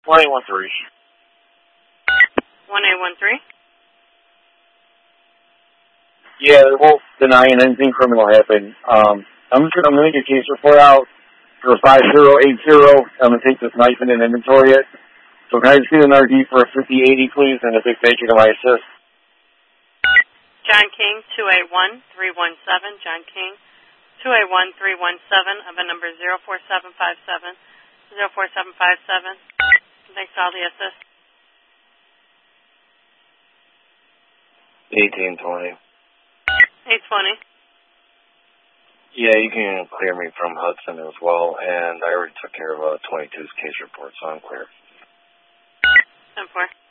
1813. 1813? Yeah, they won't deny anything criminal happened. I'm gonna make a case report out for 5080. I'm gonna take this knife in and inventory it. So can I just get an RD for a 5080, please, and a big thank you to my assist? John King, 281317. John King, 281317 of a number 04757. 04757. Thanks to all the assist. 1820. 820. Yeah, you can clear me from Hudson as well, and I already took care of 22's case report, so I'm clear. 10-4.